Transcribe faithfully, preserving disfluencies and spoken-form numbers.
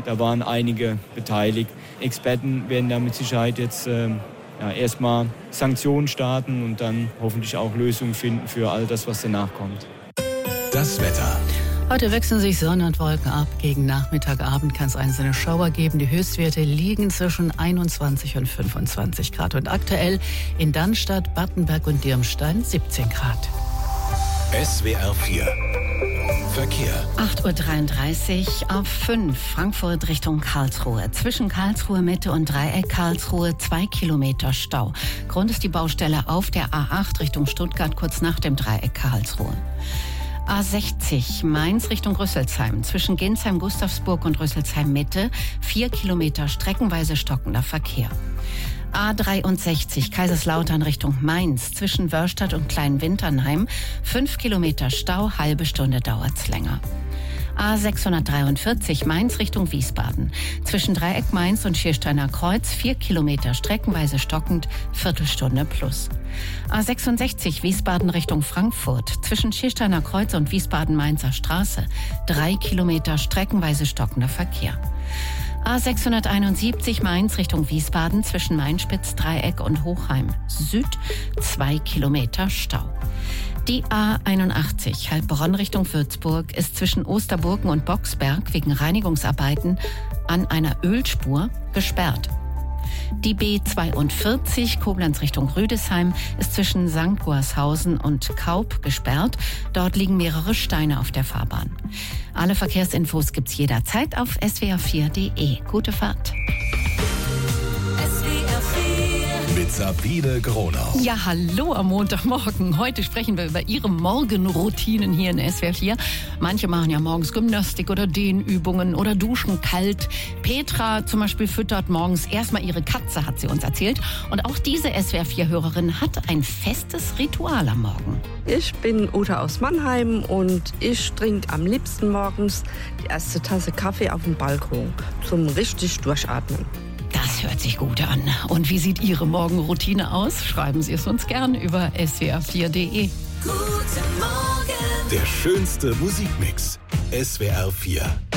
Da waren einige beteiligt. Experten werden da mit Sicherheit jetzt äh, ja, erstmal Sanktionen starten und dann hoffentlich auch Lösungen finden für all das, was danach kommt. Das Wetter. Heute wechseln sich Sonne und Wolken ab. Gegen Nachmittagabend kann es einzelne Schauer geben. Die Höchstwerte liegen zwischen einundzwanzig und fünfundzwanzig Grad. Und aktuell in Dannstatt, Battenberg und Dirmstein siebzehn Grad. S W R vier Verkehr. acht Uhr dreiunddreißig auf fünf. Frankfurt Richtung Karlsruhe. Zwischen Karlsruhe Mitte und Dreieck Karlsruhe zwei Kilometer Stau. Grund ist die Baustelle auf der A acht Richtung Stuttgart kurz nach dem Dreieck Karlsruhe. A sechzig Mainz Richtung Rüsselsheim. Zwischen Ginsheim, Gustavsburg und Rüsselsheim Mitte vier Kilometer streckenweise stockender Verkehr. A dreiundsechzig Kaiserslautern Richtung Mainz. Zwischen Wörstadt und Kleinwinternheim fünf Kilometer Stau, halbe Stunde dauert's länger. A sechshundertdreiundvierzig Mainz Richtung Wiesbaden. Zwischen Dreieck Mainz und Schiersteiner Kreuz vier Kilometer streckenweise stockend, Viertelstunde plus. A sechsundsechzig Wiesbaden Richtung Frankfurt. Zwischen Schiersteiner Kreuz und Wiesbaden-Mainzer Straße drei Kilometer streckenweise stockender Verkehr. A sechshunderteinundsiebzig Mainz Richtung Wiesbaden zwischen Mainspitz, Dreieck und Hochheim Süd zwei Kilometer Stau. Die A einundachtzig Heilbronn Richtung Würzburg ist zwischen Osterburgen und Boxberg wegen Reinigungsarbeiten an einer Ölspur gesperrt. Die B zweiundvierzig Koblenz Richtung Rüdesheim ist zwischen Sankt Goarshausen und Kaup gesperrt. Dort liegen mehrere Steine auf der Fahrbahn. Alle Verkehrsinfos gibt's jederzeit auf s w r vier punkt d e. Gute Fahrt. Mit Sabine Gronau. Ja, hallo am Montagmorgen. Heute sprechen wir über Ihre Morgenroutinen hier in S W R vier. Manche machen ja morgens Gymnastik oder Dehnübungen oder duschen kalt. Petra zum Beispiel füttert morgens erstmal ihre Katze, hat sie uns erzählt. Und auch diese S W R vier Hörerin hat ein festes Ritual am Morgen. Ich bin Uta aus Mannheim und ich trinke am liebsten morgens die erste Tasse Kaffee auf dem Balkon zum richtig Durchatmen. Das hört sich gut an. Und wie sieht Ihre Morgenroutine aus? Schreiben Sie es uns gern über s w r vier punkt d e. Guten Morgen. Der schönste Musikmix. S W R vier.